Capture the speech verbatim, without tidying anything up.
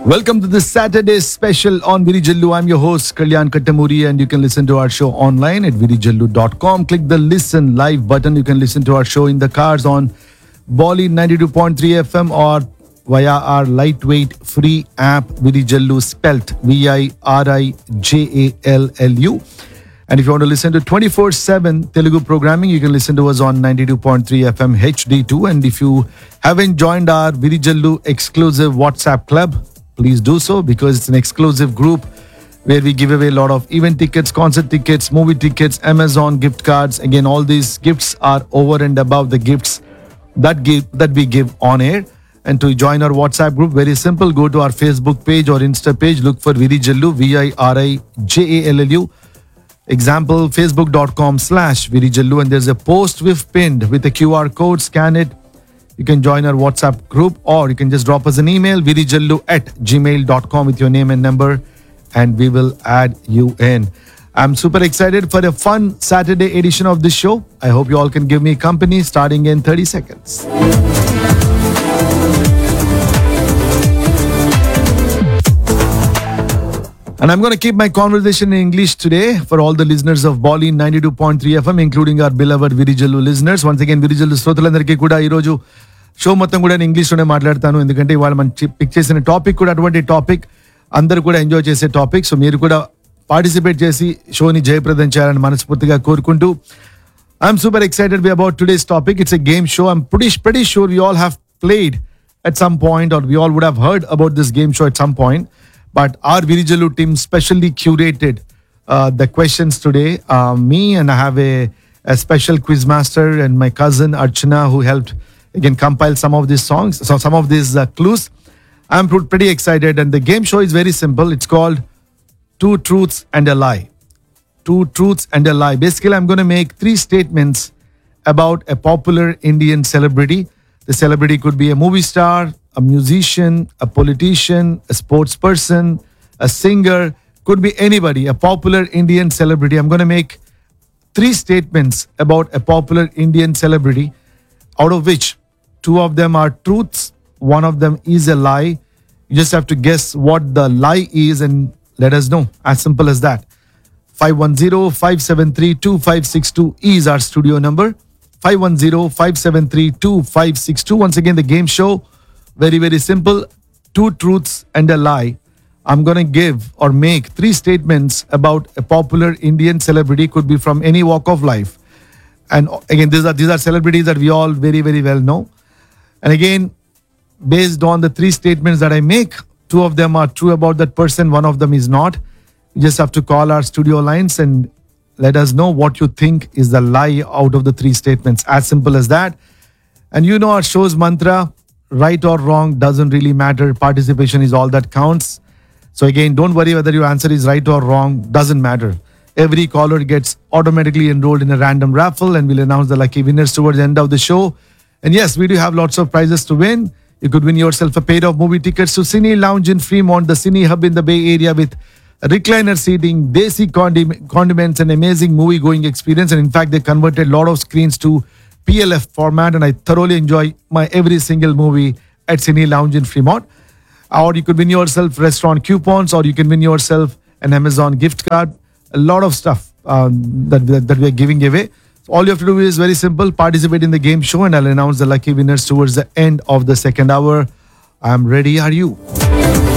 Welcome to this Saturday special on Virijallu. I'm your host, Kalyan Kattamuri, and you can listen to our show online at virijallu dot com. Click the listen live button. You can listen to our show in the cars on Bolly ninety-two point three F M or via our lightweight free app, Virijallu, spelt V I R I J A L L U. And if you want to listen to twenty-four seven Telugu programming, you can listen to us on ninety-two point three F M H D two. And if you haven't joined our Virijallu exclusive WhatsApp club, please do so, because it's an exclusive group where we give away a lot of event tickets, concert tickets, movie tickets, Amazon gift cards. Again, all these gifts are over and above the gifts that give that we give on air. And to join our WhatsApp group, very simple. Go to our Facebook page or Insta page. Look for Virijallu, V I R I J A L L U. Example, facebook dot com slash Virijallu. And there's a post we've pinned with a Q R code. Scan it. You can join our WhatsApp group, or you can just drop us an email, virijallu at gmail dot com with your name and number, and we will add you in. I'm super excited for a fun Saturday edition of this show. I hope you all can give me company starting in thirty seconds. And I'm going to keep my conversation in English today for all the listeners of Bolly ninety-two point three F M, including our beloved Virijallu listeners. Once again, Virijallu శ్రోతలందరికీ కూడా ఈరోజు show మొత్తం కూడా నేను ఇంగ్లీష్లోనే మాట్లాడతాను, ఎందుకంటే ఇవాళ మనం పిక్ చేసిన టాపిక్ కూడా అటువంటి టాపిక్, అందరూ కూడా ఎంజాయ్ చేసే టాపిక్. సో మీరు కూడా పార్టిసిపేట్ చేసి షోని జయప్రదం చేయాలని మనస్ఫూర్తిగా కోరుకుంటూ, I'm super excited about today's topic. It's a game show. I'm pretty pretty sure we all have played at some point, or we all would have heard about this game show at some point. But our Virijallu team specially curated uh, the questions today. Uh, me and I have a, a special quiz master and my cousin Archana, who helped again compile some of these songs, so some of these uh, clues. I'm pretty excited, and the game show is very simple. It's called Two Truths and a Lie. Two Truths and a Lie. Basically, I'm going to make three statements about a popular Indian celebrity. The celebrity could be a movie star, a musician, a politician, a sports person, a singer, could be anybody, a popular Indian celebrity. I'm going to make three statements about a popular Indian celebrity, out of which two of them are truths, one of them is a lie. You just have to guess what the lie is and let us know. As simple as that. five one zero, five seven three, two five six two is our studio number. five one zero, five seven three, two five six two. Once again, the game show, very, very simple. Two truths and a lie. I'm going to give or make three statements about a popular Indian celebrity. Could be from any walk of life. And again, these are, these are celebrities that we all very, very well know. And again, based on the three statements that I make, two of them are true about that person, one of them is not. You just have to call our studio lines and let us know what you think is the lie out of the three statements. As simple as that. And you know our show's mantra, right or wrong doesn't really matter. Participation is all that counts. So again, don't worry whether your answer is right or wrong, doesn't matter. Every caller gets automatically enrolled in a random raffle, and we'll announce the lucky winners towards the end of the show. And yes, we do have lots of prizes to win. You could win yourself a pair of movie tickets to Cine Lounge in Fremont, the Cine Hub in the Bay Area, with recliner seating, desi condi- condiments, and amazing movie-going experience. And in fact, they converted a lot of screens to P L F format, and I thoroughly enjoy my every single movie at Cine Lounge in Fremont. Or you could win yourself restaurant coupons, or you can win yourself an Amazon gift card. A lot of stuff um, that, that, that we're giving away. So all you have to do is very simple. Participate in the game show, and I'll announce the lucky winners towards the end of the second hour. I'm ready. Are you?